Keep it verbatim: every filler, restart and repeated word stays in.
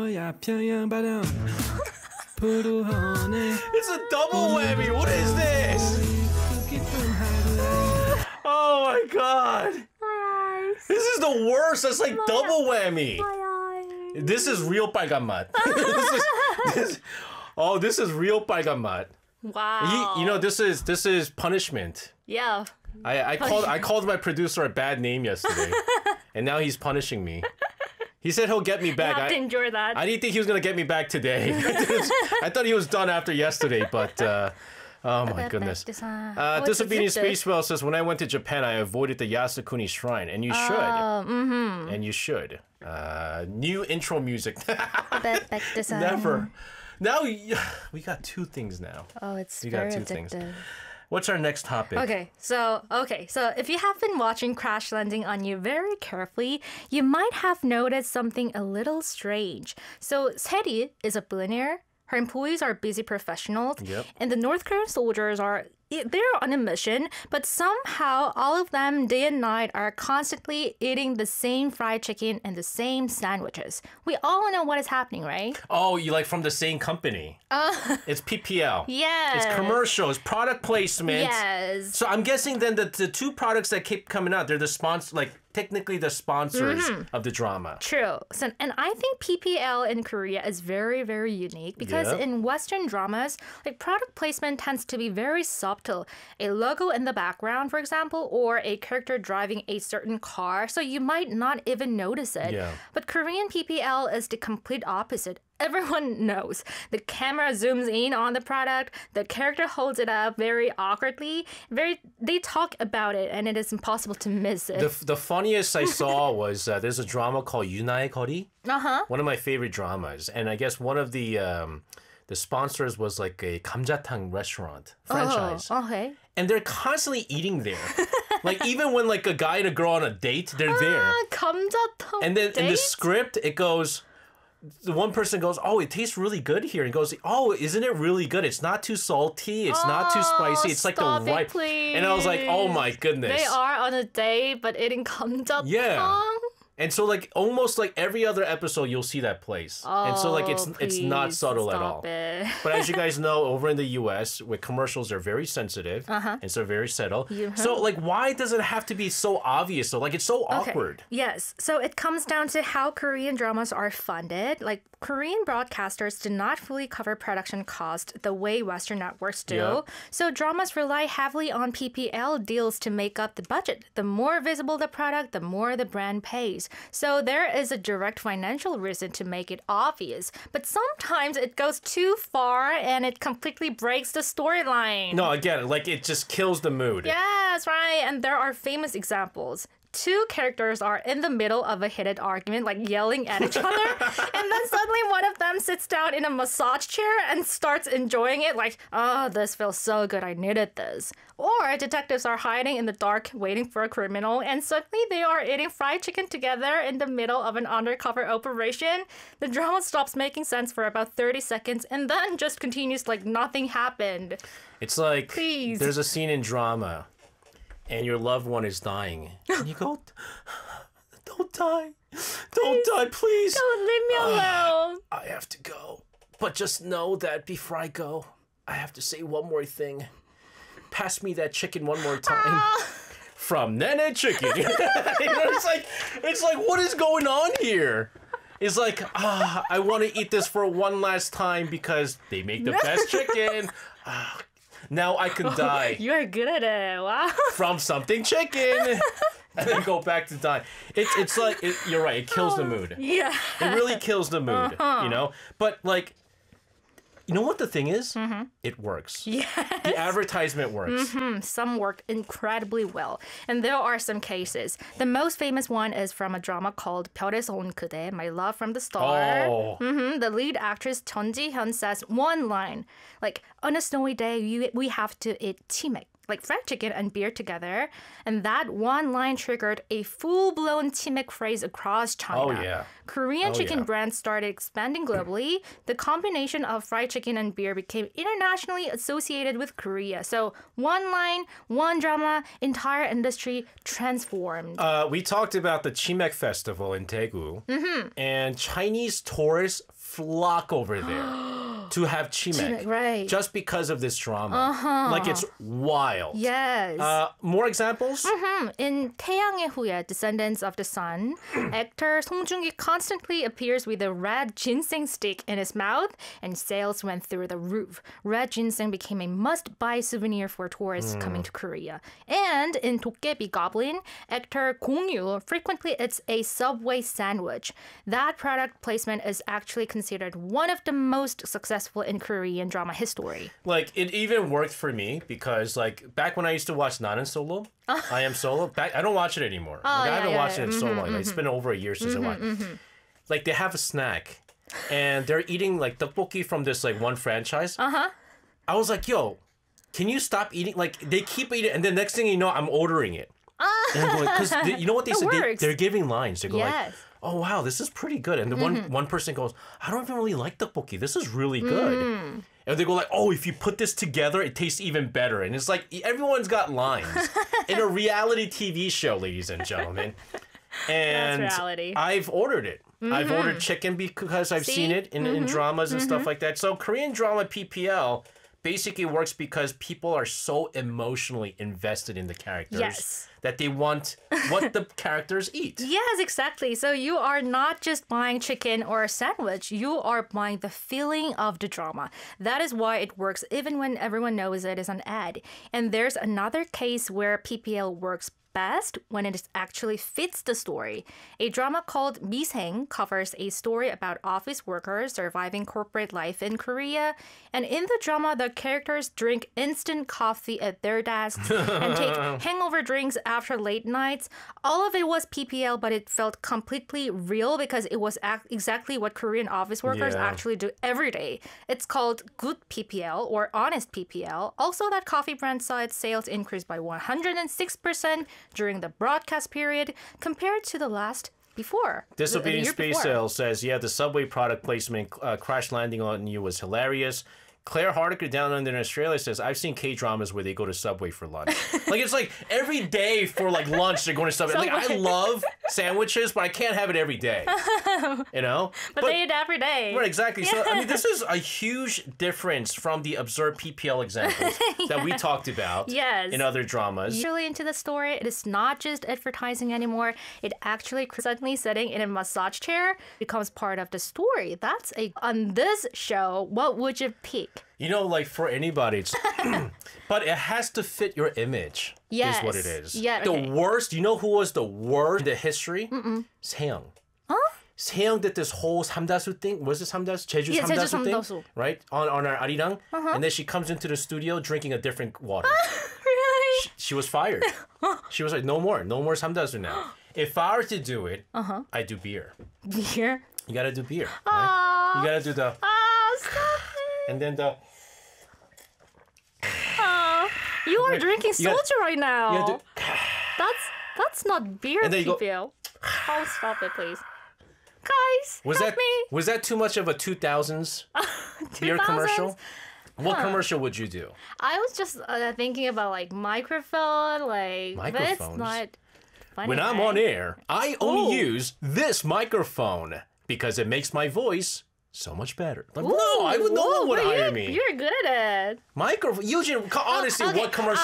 It's a double whammy. What is this? Oh my god. This is the worst. That's like double whammy. This is real 빨간 맛. this is, this, oh, this is real 빨간 맛. Wow. You, you know, this is this is punishment. Yeah. I, I called I called my producer a bad name yesterday, and now he's punishing me. He said he'll get me back. You have to I, endure that. I didn't think he was gonna get me back today. I thought he was done after yesterday, but uh, oh my goodness. Uh, Disobedient Space Whale says, when I went to Japan, I avoided the Yasukuni Shrine, and you should. Oh, mm-hmm. And you should. Uh, new intro music. Never. Now we got two things now. Oh, it's we very got two addictive. things. What's our next topic? Okay, so okay, so if you have been watching Crash Landing on You very carefully, you might have noticed something a little strange. So Seri is a billionaire. Her employees are busy professionals, yep. and the North Korean soldiers are they're on a mission, but somehow all of them day and night are constantly eating the same fried chicken and the same sandwiches. We all know what is happening, right? Oh, you like from the same company. Uh, it's P P L. Yes. It's commercials, product placement. Yes. So I'm guessing then the, the two products that keep coming out, they're the sponsor, like technically the sponsors mm-hmm. of the drama. True. So, and I think P P L in Korea is very, very unique because yep. in Western dramas, like product placement tends to be very subtle. A logo in the background, for example, or a character driving a certain car, so you might not even notice it. Yeah. But Korean P P L is the complete opposite. Everyone knows. The camera zooms in on the product, the character holds it up very awkwardly. Very, they talk about it, and it is impossible to miss it. The, the funniest I saw was uh, there's a drama called Yunae Kori. Uh-huh. One of my favorite dramas. And I guess one of the... Um, The sponsors was like a 감자탕 restaurant franchise. Oh, okay. And they're constantly eating there. Like even when like a guy and a girl on a date, they're there. Ah, 감자탕 And then date? in the script, it goes, the one person goes, oh, it tastes really good here. And goes, oh, isn't it really good? It's not too salty. It's oh, not too spicy. It's like the right. Please. And I was like, oh my goodness. They are on a date, but eating 감자탕? Yeah. And so like almost like every other episode you'll see that place. Oh, and so like it's please, it's not subtle at all. It. But as you guys know, over in the U S with commercials they're very sensitive uh-huh. and so very subtle. You so like why does it have to be so obvious? So like it's so okay. awkward. Yes. So it comes down to how Korean dramas are funded. Like Korean broadcasters do not fully cover production cost the way Western networks do. Yep. So dramas rely heavily on P P L deals to make up the budget. The more visible the product, the more the brand pays. So there is a direct financial reason to make it obvious. But sometimes it goes too far and it completely breaks the storyline. No, again, like it just kills the mood. Yes, right. And there are famous examples. Two characters are in the middle of a heated argument, like yelling at each other. And then suddenly one of them sits down in a massage chair and starts enjoying it, like, oh, this feels so good. I needed this. Or detectives are hiding in the dark, waiting for a criminal, and suddenly they are eating fried chicken together in the middle of an undercover operation. The drama stops making sense for about thirty seconds and then just continues like nothing happened. It's like Please. There's a scene in drama and your loved one is dying. And you go, don't die. Don't die, please. Don't leave me alone. Uh, I have to go. But just know that before I go, I have to say one more thing. Pass me that chicken one more time. From Nene Chicken. You know, it's like, it's like, what is going on here? It's like, ah, I want to eat this for one last time because they make the best chicken. Ah, now I can die. You are good at it. Wow. From something chicken. And then go back to die. It's it's like, it, you're right, it kills the mood. Yeah. It really kills the mood, uh-huh. you know? But like, you know what the thing is? Mm-hmm. It works. Yes. The advertisement works. Mm-hmm. Some work incredibly well. And there are some cases. The most famous one is from a drama called 별에서 온 그대, My Love from the Star. Oh. Mm-hmm. The lead actress Chun Ji-hyun says one line, like, on a snowy day, you, we have to eat chimek. like fried chicken and beer together. And that one line triggered a full-blown chimek craze across China. Oh, yeah. Korean Oh, chicken yeah. brands started expanding globally. The combination of fried chicken and beer became internationally associated with Korea. So one line, one drama, entire industry transformed. Uh, we talked about the Chimek Festival in Daegu, Mm-hmm. and Chinese tourists flock over there to have Chimek, Chimek, right. just because of this drama. Like, it's wild. Yes. Uh, more examples? Hmm, In 태양의 후예, Descendants of the Sun, actor Song Joong-ki constantly appears with a red ginseng stick in his mouth, and sales went through the roof. Red ginseng became a must-buy souvenir for tourists coming to Korea. And in 도깨비 Goblin, actor Gong Yu frequently eats a Subway sandwich. That product placement is actually considered one of the most successful in Korean drama history. Like, it even worked for me because, like, back when I used to watch 나는 Solo, I Am Solo, back, I don't watch it anymore. Like, I yeah, haven't yeah, watched yeah. it in so long. Like, it's been over a year since I watched Like, they have a snack, and they're eating, like, tteokbokki from this, like, one franchise. Uh-huh. I was like, yo, can you stop eating? Like, they keep eating, and the next thing you know, I'm ordering it. Because you know what they It said? They, works. they're giving lines. They go like, Yes. oh, wow, this is pretty good. And the one one person goes, I don't even really like tteokbokki. This is really good. And they go like, oh, if you put this together, it tastes even better. And it's like, everyone's got lines in a reality T V show, ladies and gentlemen. And reality. I've ordered it. I've ordered chicken because I've See? seen it in, in dramas and stuff like that. So Korean drama P P L basically works because people are so emotionally invested in the characters Yes. that they want what the characters eat. Yes, exactly. So you are not just buying chicken or a sandwich, you are buying the feeling of the drama. That is why it works even when everyone knows it is an ad. And there's another case where P P L works best when it actually fits the story. A drama called Miseng covers a story about office workers surviving corporate life in Korea. And in the drama, the characters drink instant coffee at their desks and take hangover drinks after late nights. All of it was P P L, but it felt completely real because it was ac- exactly what Korean office workers Yeah. actually do every day. It's called good P P L or honest P P L. Also, that coffee brand saw its sales increase by one hundred six percent during the broadcast period compared to the last before. the- the Disobedient year Space before. Sales says, yeah, the Subway product placement uh, crash landing on you was hilarious. Claire Hardiker down under in Australia says, I've seen K-dramas where they go to Subway for lunch. Like, it's like every day for, like, lunch, they're going to Subway. Like, I Subway. love sandwiches, but I can't have it every day. You know? But, they eat every day. Right, exactly. So, I mean, this is a huge difference from the absurd P P L examples that we talked about Yes. in other dramas. Really into the story. It is not just advertising anymore. It actually suddenly sitting in a massage chair becomes part of the story. That's a on this show. What would you pick? You know, like, for anybody, it's... but it has to fit your image, is what it Yes. is. Yeah, The okay. worst, you know who was the worst in the history? Mm-mm. Seong. Huh? Seong did this whole 삼다수 thing. Was it 삼다수? 제주 Yeah, 제주 삼다수 thing? 삼다수. Right? On, on our arirang. Uh-huh. And then she comes into the studio drinking a different water. Really? She was fired. She was like, no more. No more 삼다수 now. If I were to do it, Uh-huh. I do beer. Beer? You gotta do beer. Right? You gotta do the... Oh, stop it. And then the... Oh, you are Wait, drinking you gotta- soju right now. You gotta do... That's that's not beer, And then you go- P P L. Oh, stop it, please. Guys, Was help that me. was that too much of a two thousands beer commercial? What commercial would you do? I was just uh, thinking about like microphone, like but it's Microphones? not funny. When I'm right? on air, I only Ooh. use this microphone because it makes my voice so much better. Like, no, I would no Ooh, one would but hire you're, me. You're good at it. Microphone. Eugene, honestly, okay, what commercial?